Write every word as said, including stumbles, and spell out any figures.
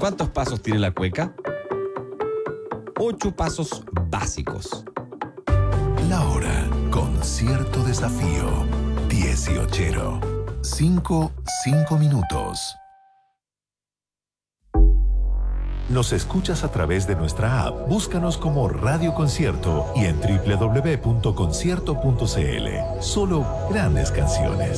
¿Cuántos pasos tiene la cueca? Ocho pasos básicos. La hora con cierto desafío. Dieciochero. Cinco, cinco minutos. Nos escuchas a través de nuestra app. Búscanos como Radio Concierto y en doble u doble u doble u punto concierto punto c l. Solo grandes canciones.